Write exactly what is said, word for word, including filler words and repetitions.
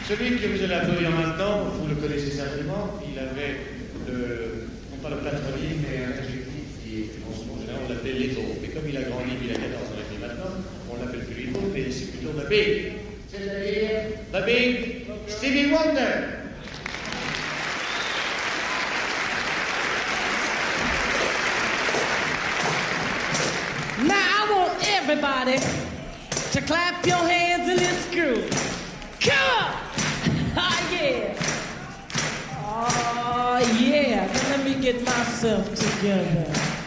Celui que vous allez applaudir maintenant, vous le connaissez certainement, il avait, le, non pas le patronyme, mais un adjectif qui, en son général, on l'appelait Little. Mais comme il a grandi, il a quatorze ans et demi maintenant, on l'appelle plus Little, mais c'est plutôt The Big. C'est-à-dire The Big Stevie Wonder. Now I want everybody to clap your hands in this groove. Come on! Ah, yeah. Oh, yeah. Now let me get myself together.